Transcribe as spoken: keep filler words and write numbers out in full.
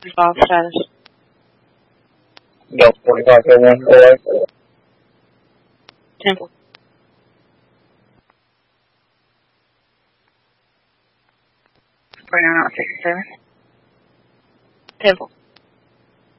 Resolve status. Yo, forty-five oh one four. Temple. Burner out sixty-seven. Temple.